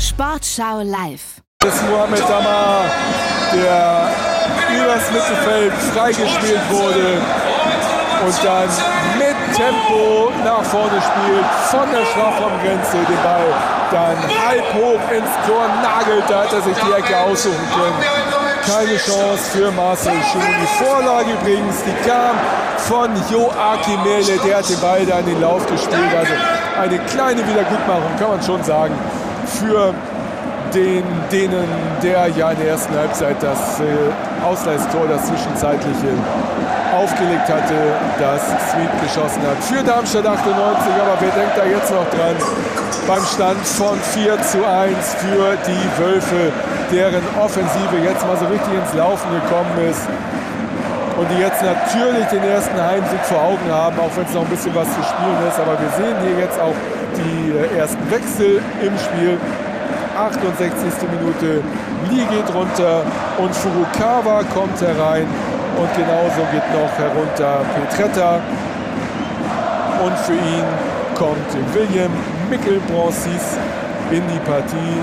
Sportschau live. Das ist Mohamed Amar, der übers Mittelfeld freigespielt wurde und dann mit Tempo nach vorne spielt, von der Strafraumgrenze den Ball dann halb hoch ins Tor nagelt. Da hat er sich die Ecke aussuchen können. Keine Chance für Marcel Schuh. Die Vorlage übrigens, die kam von Joachim Merle, der hat den Ball da in den Lauf gespielt. Also eine kleine Wiedergutmachung, kann man schon sagen, für den Dänen, der ja in der ersten Halbzeit das Ausgleichstor, das zwischenzeitliche, aufgelegt hatte, das Sweep geschossen hat. Für Darmstadt 98, aber wer denkt da jetzt noch dran? Beim Stand von 4:1 für die Wölfe, deren Offensive jetzt mal so richtig ins Laufen gekommen ist. Und die jetzt natürlich den ersten Heimsieg vor Augen haben, auch wenn es noch ein bisschen was zu spielen ist. Aber wir sehen hier jetzt auch die ersten Wechsel im Spiel. 68. Minute, Lee geht runter und Furukawa kommt herein. Und genauso geht noch herunter Petretta. Und für ihn kommt William Mickelbrancis in die Partie,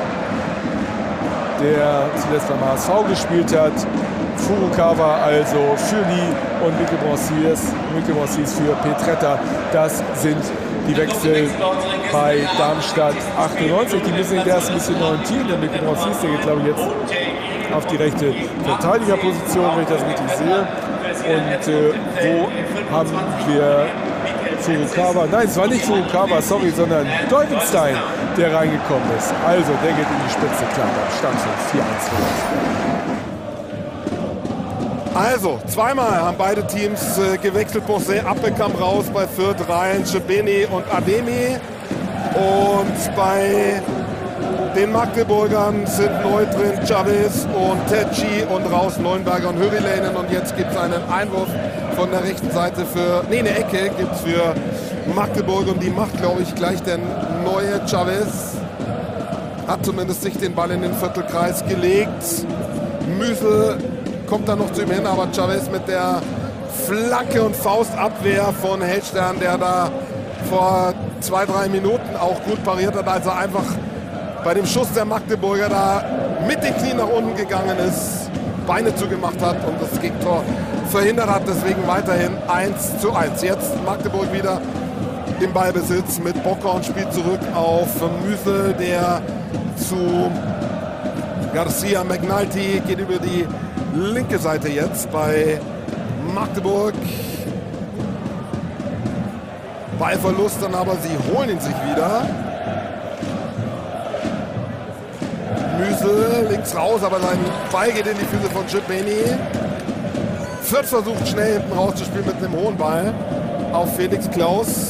der zuletzt beim HSV gespielt hat. Furukawa also für Lee und Mickelbrancis für Petretta. Das sind die Wechsel bei Darmstadt 98. Die müssen erst ein bisschen orientieren. Der Mickelbrancis, der geht glaube ich jetzt auf die rechte Verteidigerposition, wenn ich das richtig sehe. Und wo haben wir Furukawa? Nein, es war nicht Furukawa, sorry, sondern Dolvenstein, der reingekommen ist. Also, der geht in die Spitze, klar, Stand von 4:1. Also, zweimal haben beide Teams gewechselt. Bosse Appelkamp raus, bei Fürth rein Cebeni und Ademi. Und bei den Magdeburgern sind neu drin Chavez und Tetschi und raus Neuenberger und Hörilänen. Und jetzt gibt es einen Einwurf von der rechten Seite eine Ecke gibt es für Magdeburg. Und die macht, glaube ich, gleich der neue Chavez. Hat zumindest sich den Ball in den Viertelkreis gelegt. Müsel kommt dann noch zu ihm hin, aber Chavez mit der Flanke und Faustabwehr von Heldstern, der da vor 2-3 Minuten auch gut pariert hat, als er einfach bei dem Schuss der Magdeburger da mit den Knien nach unten gegangen ist, Beine zugemacht hat und das Gegentor verhindert hat. Deswegen weiterhin 1:1. Jetzt Magdeburg wieder im Ballbesitz mit Bockhorn, spielt zurück auf Müsel, der zu Garcia McNulty geht über die linke Seite jetzt bei Magdeburg. Ballverlust dann, aber sie holen ihn sich wieder. Müsel links raus, aber sein Ball geht in die Füße von Cebeni. Fürth versucht schnell hinten rauszuspielen mit einem hohen Ball auf Felix Klaus.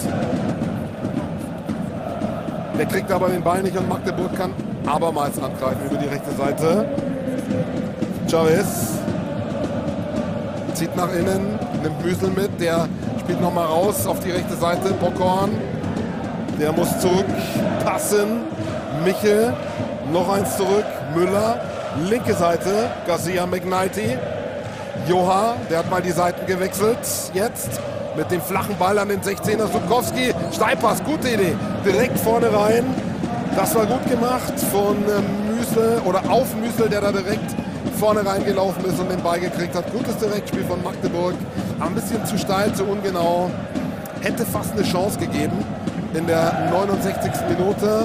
Der kriegt aber den Ball nicht und Magdeburg kann abermals angreifen über die rechte Seite. Chavez zieht nach innen, nimmt Müsel mit, der spielt nochmal raus auf die rechte Seite. Bockhorn, der muss zurückpassen. Michel, noch eins zurück. Müller, linke Seite, Garcia McNulty. Joha, der hat mal die Seiten gewechselt. Jetzt mit dem flachen Ball an den 16er. Sukowski, Steilpass, gute Idee. Direkt vorne rein. Das war gut gemacht von Müsel oder auf Müsel, der da direkt vorne reingelaufen ist und den Ball gekriegt hat. Gutes Direktspiel von Magdeburg. Ein bisschen zu steil, zu ungenau. Hätte fast eine Chance gegeben in der 69. Minute.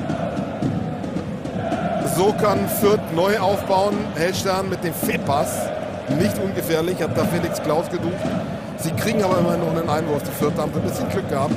So kann Fürth neu aufbauen. Hellstern mit dem Fehlpass. Nicht ungefährlich, hat da Felix Klaus geduckt. Sie kriegen aber immerhin noch einen Einwurf. Die Fürth haben ein bisschen Glück gehabt.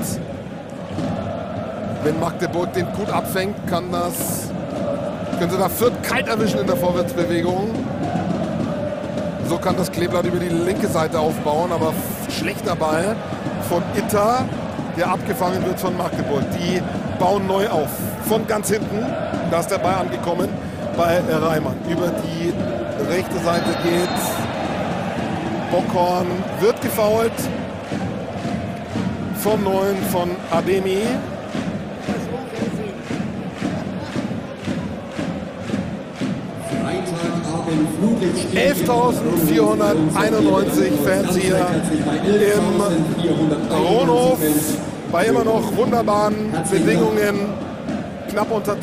Wenn Magdeburg den gut abfängt, können sie da Fürth kalt erwischen in der Vorwärtsbewegung. So kann das Kleeblatt über die linke Seite aufbauen, aber schlechter Ball von Itter, der abgefangen wird von Magdeburg. Die bauen neu auf. Von ganz hinten, da ist der Ball angekommen bei Reimann. Über die rechte Seite geht Bockhorn, wird gefoult vom Neuen von Ademi. 11.491 Fans hier im Ronhof bei immer noch wunderbaren Bedingungen. Knapp unter